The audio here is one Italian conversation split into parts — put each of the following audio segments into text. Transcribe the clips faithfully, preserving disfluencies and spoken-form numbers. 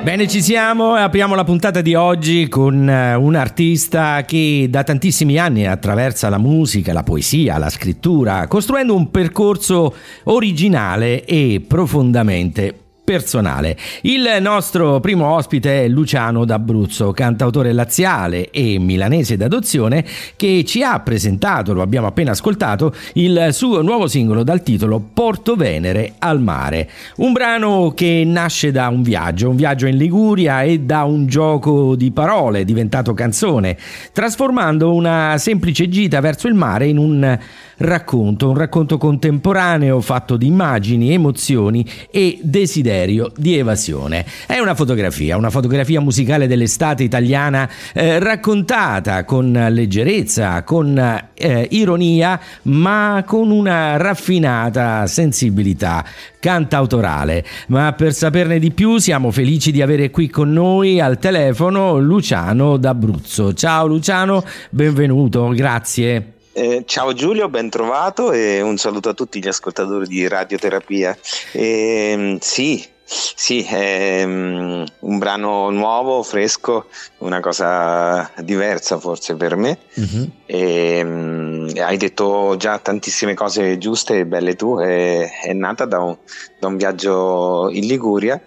Bene, ci siamo e apriamo la puntata di oggi con un artista che da tantissimi anni attraversa la musica, la poesia, la scrittura, costruendo un percorso originale e profondamente personale. Il nostro primo ospite è Luciano D'Abruzzo, cantautore laziale e milanese d'adozione, che ci ha presentato, lo abbiamo appena ascoltato, il suo nuovo singolo dal titolo Porto Venere al mare. Un brano che nasce da un viaggio, un viaggio in Liguria e da un gioco di parole diventato canzone, trasformando una semplice gita verso il mare in un racconto, un racconto contemporaneo fatto di immagini, emozioni e desiderio di evasione. È una fotografia, una fotografia musicale dell'estate italiana eh, raccontata con leggerezza, con eh, ironia, ma con una raffinata sensibilità cantautorale. Ma per saperne di più siamo felici di avere qui con noi al telefono Luciano D'Abruzzo. Ciao Luciano, benvenuto, grazie. Eh, ciao Giulio, ben trovato e un saluto a tutti gli ascoltatori di Radioterapia. Eh, sì, sì, è um, un brano nuovo, fresco, una cosa diversa forse per me. Uh-huh. E, um, hai detto già tantissime cose giuste e belle tu, è, è nata da un, da un viaggio in Liguria.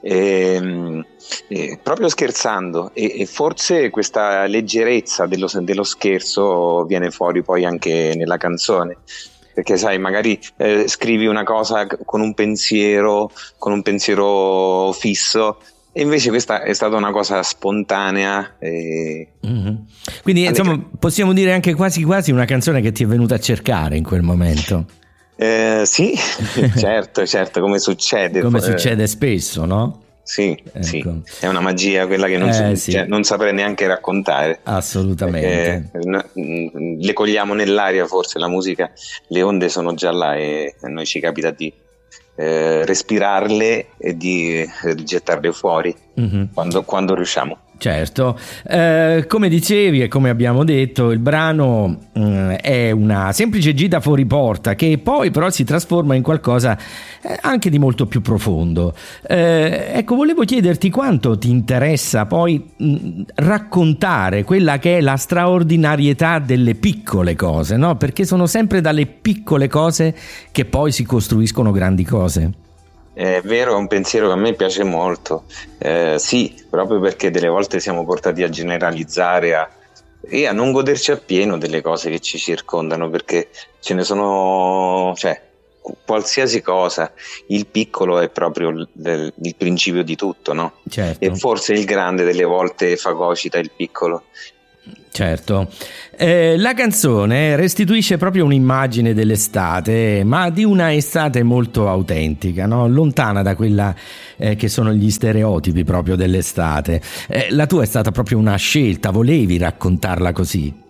E, um, Eh, proprio scherzando e, e forse questa leggerezza dello, dello scherzo viene fuori poi anche nella canzone, perché sai, magari eh, scrivi una cosa con un pensiero con un pensiero fisso e invece questa è stata una cosa spontanea e... mm-hmm. Quindi insomma possiamo dire anche quasi quasi una canzone che ti è venuta a cercare in quel momento. Eh, sì, certo, certo, come succede come succede spesso, no? Sì, ecco. Sì, è una magia quella che non, eh, si, sì. cioè, non saprei neanche raccontare. Assolutamente. Perché le cogliamo nell'aria, forse la musica, le onde sono già là e a noi ci capita di eh, respirarle e di gettarle fuori mm-hmm. quando, quando riusciamo. Certo, eh, come dicevi e come abbiamo detto, il brano mh, è una semplice gita fuori porta che poi però si trasforma in qualcosa eh, anche di molto più profondo. Eh, ecco, volevo chiederti quanto ti interessa poi mh, raccontare quella che è la straordinarietà delle piccole cose, no? Perché sono sempre dalle piccole cose che poi si costruiscono grandi cose. È vero, è un pensiero che a me piace molto, eh, sì, proprio perché delle volte siamo portati a generalizzare a, e a non goderci appieno delle cose che ci circondano, perché ce ne sono, cioè, qualsiasi cosa, il piccolo è proprio il, il, il principio di tutto, no? Certo. E forse il grande delle volte fagocita il piccolo. Certo, eh, la canzone restituisce proprio un'immagine dell'estate, ma di una estate molto autentica, no? Lontana da quella eh, che sono gli stereotipi proprio dell'estate. Eh, la tua è stata proprio una scelta, volevi raccontarla così?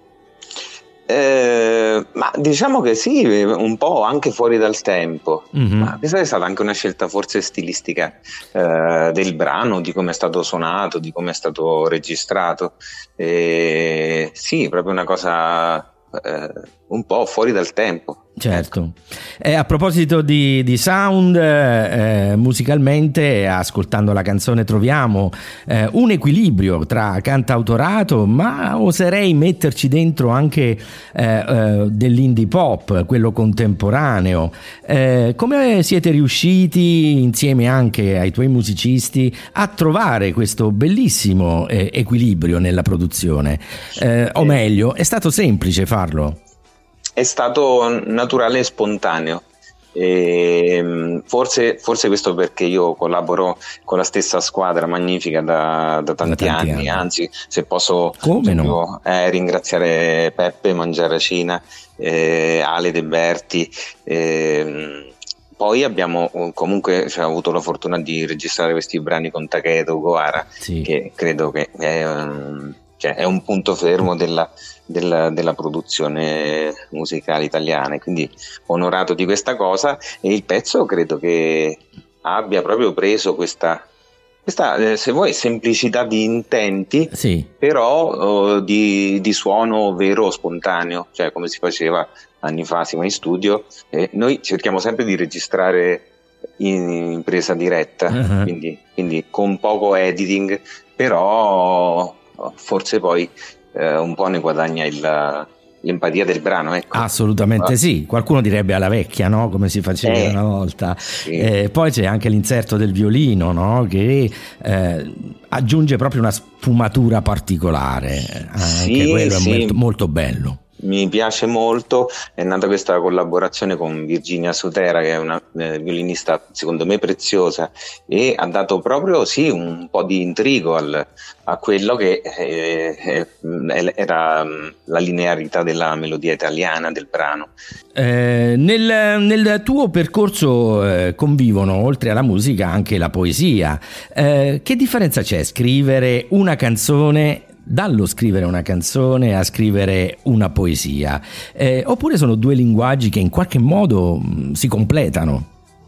Eh, ma diciamo che sì, un po' anche fuori dal tempo, mm-hmm. ma questa è stata anche una scelta forse stilistica eh, del brano, di come è stato suonato, di come è stato registrato, eh, sì, proprio una cosa eh, un po' fuori dal tempo. Certo. E a proposito di, di sound, eh, musicalmente, ascoltando la canzone troviamo eh, un equilibrio tra cantautorato, ma oserei metterci dentro anche eh, eh, dell'indie pop, quello contemporaneo. Eh, come siete riusciti, insieme anche ai tuoi musicisti, a trovare questo bellissimo eh, equilibrio nella produzione? Eh, o meglio, è stato semplice farlo? È stato naturale e spontaneo. E forse, forse questo perché io collaboro con la stessa squadra magnifica da, da, tanti, da tanti anni. anni anzi se posso Come no? eh, ringraziare Peppe Mangiaracina, eh, Ale De Berti, eh, poi abbiamo comunque cioè, avuto la fortuna di registrare questi brani con Takedo Gohara, sì. Che credo che è, um, cioè, è un punto fermo della Della, della produzione musicale italiana, quindi onorato di questa cosa, e il pezzo credo che abbia proprio preso questa, questa se vuoi semplicità di intenti, sì. però oh, di, di suono vero, spontaneo, cioè come si faceva anni fa, siamo in studio e noi cerchiamo sempre di registrare in presa diretta, uh-huh. quindi, quindi con poco editing, però forse poi eh, un po' ne guadagna il, l'empatia del brano, ecco. Assolutamente sì, qualcuno direbbe alla vecchia, no? Come si faceva eh, una volta. Sì. Eh, poi c'è anche l'inserto del violino, no? Che eh, aggiunge proprio una sfumatura particolare, anche sì, quello sì. è molto, molto bello. Mi piace molto, è nata questa collaborazione con Virginia Sotera, che è una eh, violinista secondo me preziosa, e ha dato proprio sì un po' di intrigo al, a quello che eh, eh, era la linearità della melodia italiana del brano. Eh, nel, nel tuo percorso eh, convivono oltre alla musica anche la poesia. Eh, che differenza c'è scrivere una canzone dallo scrivere una canzone a scrivere una poesia, eh, oppure sono due linguaggi che in qualche modo mh, si completano?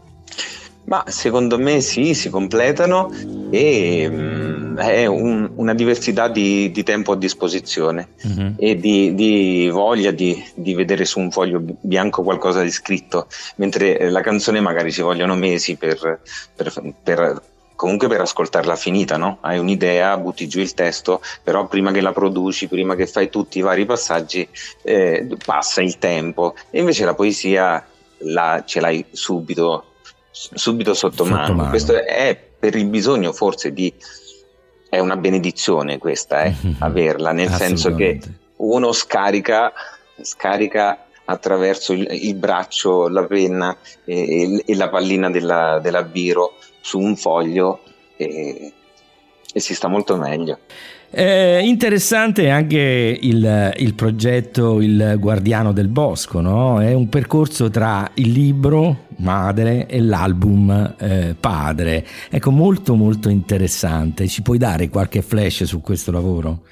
Ma secondo me sì, si completano e mh, è un, una diversità di, di tempo a disposizione, uh-huh. e di, di voglia di, di vedere su un foglio bianco qualcosa di scritto, mentre la canzone magari ci vogliono mesi per, per, per comunque per ascoltarla finita, no? Hai un'idea, butti giù il testo, però prima che la produci, prima che fai tutti i vari passaggi, eh, passa il tempo. E invece la poesia la, ce l'hai subito, subito sotto, sotto mano. mano. Questo è per il bisogno forse di... è una benedizione questa, eh, averla, nel senso che uno scarica, scarica attraverso il, il braccio, la penna e, e la pallina della, della biro su un foglio e, e si sta molto meglio. È interessante anche il, il progetto Il Guardiano del Bosco, no? È un percorso tra il libro madre e l'album eh, padre. Ecco, molto molto interessante. Ci puoi dare qualche flash su questo lavoro?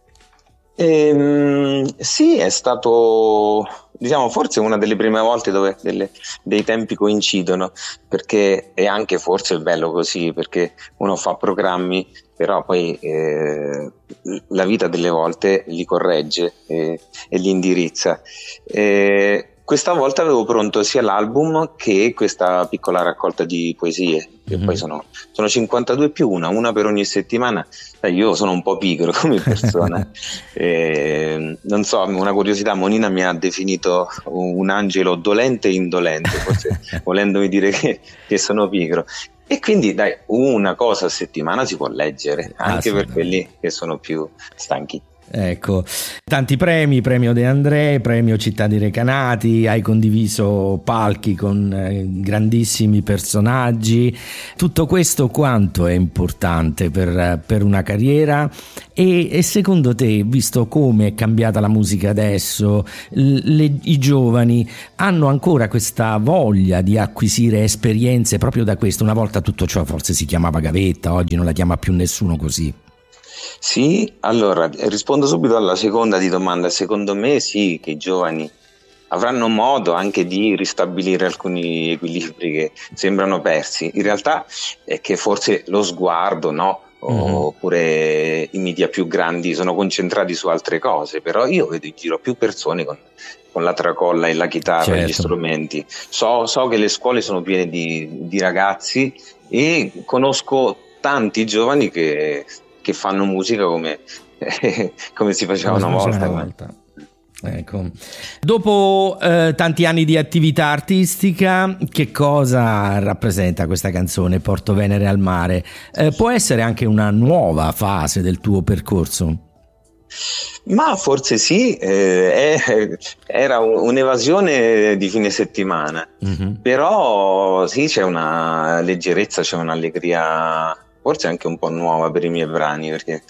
Ehm, sì, è stato, diciamo, forse una delle prime volte dove delle, dei tempi coincidono, perché è anche forse bello così, perché uno fa programmi, però poi eh, la vita delle volte li corregge e, e li indirizza. E questa volta avevo pronto sia l'album che questa piccola raccolta di poesie, che mm-hmm. poi sono, sono cinquantadue più una, una per ogni settimana. Eh, io sono un po' pigro come persona, e, non so, una curiosità, Monina mi ha definito un angelo dolente e indolente, forse volendomi dire che, che sono pigro. E quindi dai, una cosa a settimana si può leggere, anche per quelli che sono più stanchi. Ecco, tanti premi, premio De André, premio Città di Recanati, hai condiviso palchi con eh, grandissimi personaggi. Tutto questo quanto è importante per, per una carriera? E, e secondo te, visto come è cambiata la musica adesso, le, i giovani hanno ancora questa voglia di acquisire esperienze proprio da questo? Una volta tutto ciò forse si chiamava gavetta, oggi non la chiama più nessuno così. Sì, allora rispondo subito alla seconda di domanda. Secondo me sì, che i giovani avranno modo anche di ristabilire alcuni equilibri che sembrano persi. In realtà è che forse lo sguardo, no? Mm-hmm. Oppure i media più grandi sono concentrati su altre cose, però io vedo in giro più persone con, con la tracolla e la chitarra, certo. E gli strumenti. So, so che le scuole sono piene di, di ragazzi e conosco tanti giovani che che fanno musica come, eh, come si faceva come una volta. Una volta. Ecco. Dopo eh, tanti anni di attività artistica, che cosa rappresenta questa canzone Porto Venere al mare? Eh, può essere anche una nuova fase del tuo percorso? Ma forse sì, eh, è, era un'evasione di fine settimana, mm-hmm. Però sì, c'è una leggerezza, c'è un'allegria forse anche un po' nuova per i miei brani, perché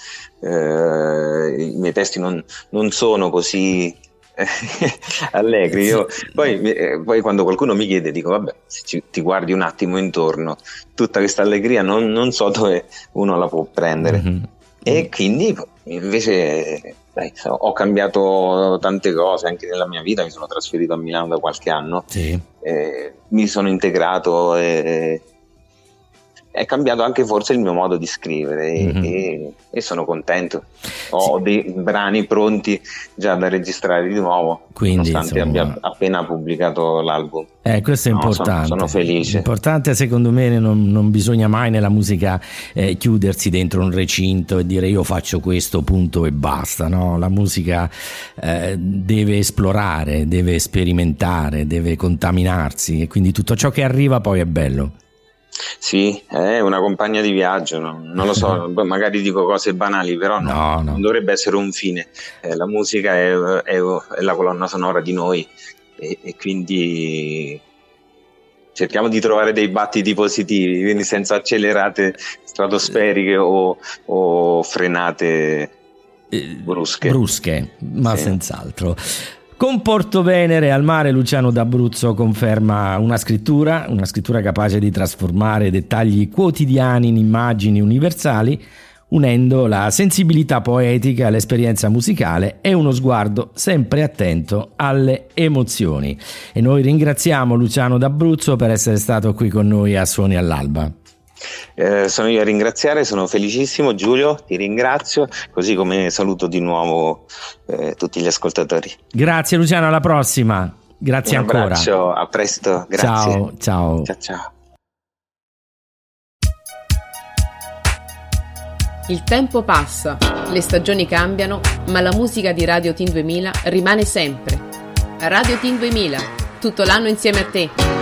eh, i miei testi non, non sono così eh, allegri. Io, poi, eh, poi quando qualcuno mi chiede dico vabbè, se ci, ti guardi un attimo intorno, tutta questa allegria non, non so dove uno la può prendere. Mm-hmm. E quindi invece dai, ho cambiato tante cose anche nella mia vita, mi sono trasferito a Milano da qualche anno, sì. eh, mi sono integrato e è cambiato anche forse il mio modo di scrivere mm-hmm. e, e sono contento. Ho sì. dei brani pronti già da registrare di nuovo, quindi nonostante insomma... abbia appena pubblicato l'album. Eh, questo è no, importante. Sono, sono felice. Importante, secondo me, non, non bisogna mai nella musica eh, chiudersi dentro un recinto e dire io faccio questo, punto e basta. No? La musica eh, deve esplorare, deve sperimentare, deve contaminarsi, e quindi tutto ciò che arriva poi è bello. Sì, è una compagna di viaggio, no? Non lo so, magari dico cose banali, però no, no, no. non dovrebbe essere un fine. Eh, la musica è, è, è la colonna sonora di noi e, e quindi cerchiamo di trovare dei battiti positivi, quindi senza accelerate stratosferiche o, o frenate brusche. Brusche, ma sì. senz'altro. Con Portovenere al mare, Luciano D'Abruzzo conferma una scrittura, una scrittura capace di trasformare dettagli quotidiani in immagini universali, unendo la sensibilità poetica all'esperienza musicale e uno sguardo sempre attento alle emozioni. E noi ringraziamo Luciano D'Abruzzo per essere stato qui con noi a Suoni all'Alba. Eh, sono io a ringraziare, sono felicissimo. Giulio, ti ringrazio, così come saluto di nuovo eh, tutti gli ascoltatori. Grazie Luciano, alla prossima. Grazie Un ancora. abbraccio, a presto, grazie. Ciao, ciao. Ciao, ciao. Il tempo passa, le stagioni cambiano, ma la musica di Radio Teen duemila rimane sempre. Radio Teen duemila, tutto l'anno insieme a te.